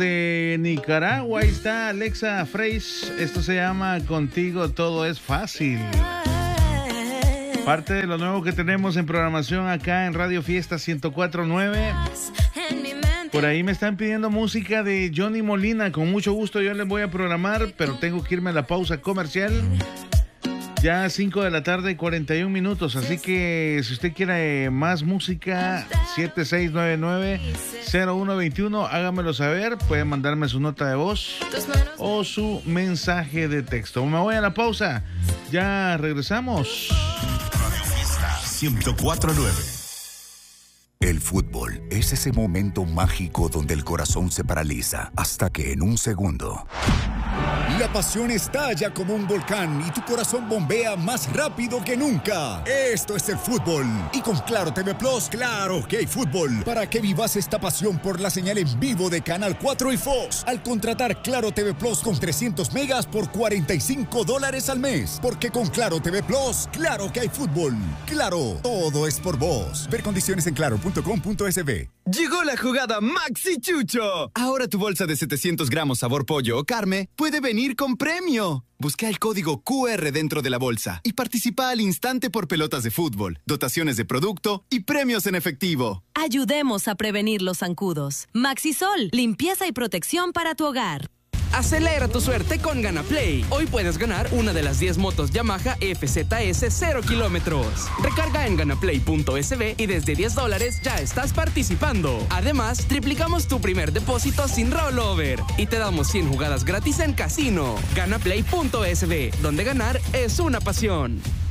De Nicaragua, ahí está Alexa Freis. Esto se llama Contigo Todo es Fácil. Parte de lo nuevo que tenemos en programación acá en Radio Fiesta 104.9. Por ahí me están pidiendo música de Johnny Molina. Con mucho gusto yo les voy a programar, pero tengo que irme a la pausa comercial. Ya 5 de la tarde, 41 minutos. Así que si usted quiere más música, 7699-0121, hágamelo saber. Puede mandarme su nota de voz o su mensaje de texto. Me voy a la pausa. Ya regresamos. Radio Fiesta 104.9. El fútbol es ese momento mágico donde el corazón se paraliza hasta que en un segundo la pasión estalla como un volcán y tu corazón bombea más rápido que nunca. Esto es el fútbol. Y con Claro TV Plus, claro que hay fútbol. Para que vivas esta pasión por la señal en vivo de Canal 4 y Fox. Al contratar Claro TV Plus con 300 megas por $45 al mes. Porque con Claro TV Plus, claro que hay fútbol. Claro, todo es por vos. Ver condiciones en claro.com.sb. Llegó la jugada Maxi Chucho. Ahora tu bolsa de 700 gramos sabor pollo o carne puede venir con premio. Busca el código QR dentro de la bolsa y participa al instante por pelotas de fútbol, dotaciones de producto y premios en efectivo. Ayudemos a prevenir los zancudos. Maxisol, limpieza y protección para tu hogar. Acelera tu suerte con GanaPlay. Hoy puedes ganar una de las 10 motos Yamaha FZS 0 kilómetros. Recarga en ganaplay.sb y desde $10 ya estás participando. Además, triplicamos tu primer depósito sin rollover y te damos 100 jugadas gratis en casino. Ganaplay.sb, donde ganar es una pasión.